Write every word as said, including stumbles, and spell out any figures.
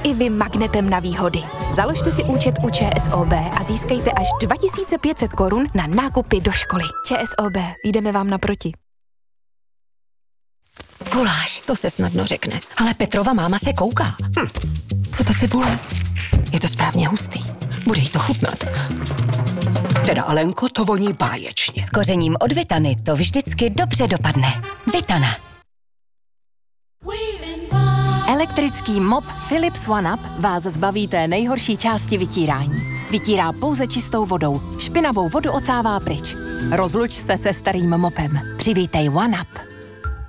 i vy magnetem na výhody. Založte si účet u ČSOB a získejte až dva tisíce pět set korun na nákupy do školy. ČSOB, jdeme vám naproti. Guláš, to se snadno řekne, ale Petrova máma se kouká. Hm. Co ta cibule? Je to správně hustý. Bude jí to chutnat. Teda, Alenko, to voní báječně. S kořením od Vitany to vždycky dobře dopadne. Vitana. Elektrický mop Philips OneUp vás zbaví té nejhorší části vytírání. Vytírá pouze čistou vodou. Špinavou vodu odsává pryč. Rozluč se se starým mopem. Přivítej OneUp.